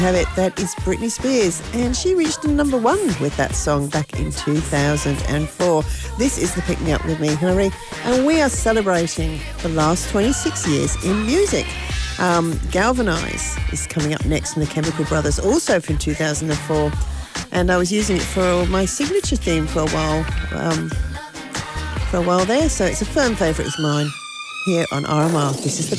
Have it, that is Britney Spears, and she reached number one with that song back in 2004. This is the Pick Me Up With Me, Hillary, and we are celebrating the last 26 years in music. Galvanise is coming up next from the Chemical Brothers, also from 2004, and I was using it for my signature theme for a while there, so it's a firm favourite of mine here on RMR. This is the